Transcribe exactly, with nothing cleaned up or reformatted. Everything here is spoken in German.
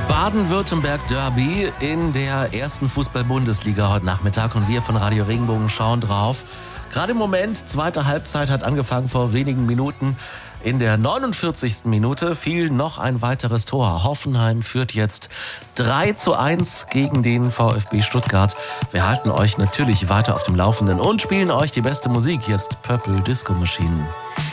Baden-Württemberg-Derby in der ersten Fußball-Bundesliga heute Nachmittag und wir von Radio Regenbogen schauen drauf. Gerade im Moment, zweite Halbzeit hat angefangen vor wenigen Minuten. In der neunundvierzigsten Minute fiel noch ein weiteres Tor. Hoffenheim führt jetzt drei zu eins gegen den VfB Stuttgart. Wir halten euch natürlich weiter auf dem Laufenden und spielen euch die beste Musik, jetzt Purple Disco Machine.